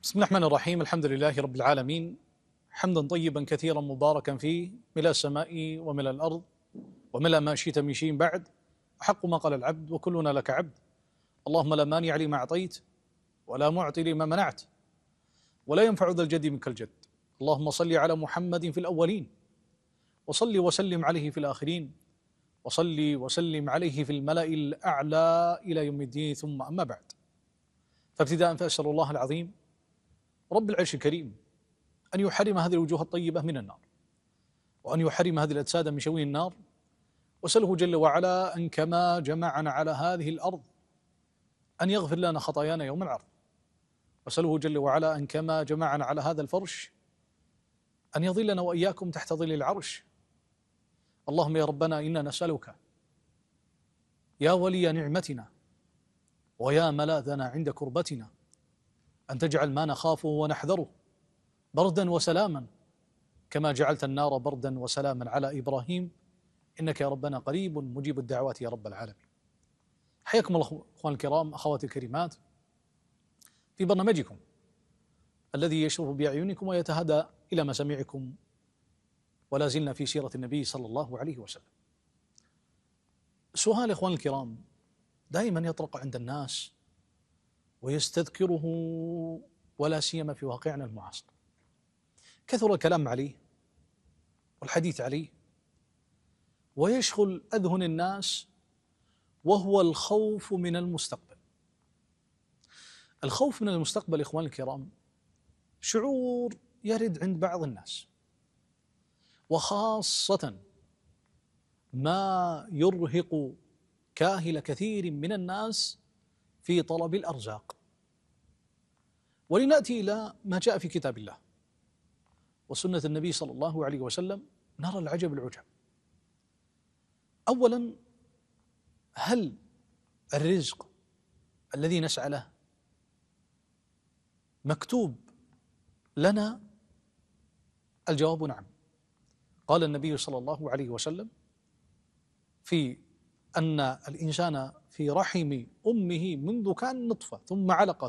بسم الله الرحمن الرحيم. الحمد لله رب العالمين، حمدا طيبا كثيرا مباركا فيه، ملء السماء وملء الأرض وملء ما شئت من شيء بعد، أحق ما قال العبد وكلنا لك عبد. اللهم لا مانع لما أعطيت ولا معطي لما منعت ولا ينفع ذا الجد منك الجد. اللهم صل على محمد في الأولين، وصل وسلم عليه في الآخرين، وصل وسلم عليه في الملأ الأعلى إلى يوم الدين. ثم أما بعد، فابتداء فأسأل الله العظيم رب العرش الكريم أن يحرم هذه الوجوه الطيبة من النار، وأن يحرم هذه الأجساد من شوي النار، وأسأله جل وعلا أن كما جمعنا على هذه الأرض أن يغفر لنا خطايانا يوم العرض، وأسأله جل وعلا أن كما جمعنا على هذا الفرش أن يظلنا وإياكم تحت ظل العرش. اللهم يا ربنا إنا نسألك يا ولي نعمتنا ويا ملاذنا عند كربتنا أن تجعل ما نخافه ونحذره بردا وسلاما كما جعلت النار بردا وسلاما على إبراهيم، إنك يا ربنا قريب مجيب الدعوات يا رب العالمين. حياكم الله أخوان الكرام، أخواتي الكريمات، في برنامجكم الذي يشرف بأعينكم ويتهدى إلى مسامعكم، ولا زلنا في سيرة النبي صلى الله عليه وسلم. سؤال إخوان الكرام دائما يطرق عند الناس ويستذكره، ولا سيما في واقعنا المعاصر. كثر الكلام عليه والحديث عليه ويشغل أذهن الناس، وهو الخوف من المستقبل. الخوف من المستقبل إخوان الكرام شعور يرد عند بعض الناس، وخاصة ما يرهق كاهل كثير من الناس في طلب الأرزاق. ولنأتي إلى ما جاء في كتاب الله وسنة النبي صلى الله عليه وسلم، نرى العجب العجب. أولا، هل الرزق الذي نسعى له مكتوب لنا؟ الجواب نعم. قال النبي صلى الله عليه وسلم في أن الإنسان في رحم أمه منذ كان نطفة ثم علقة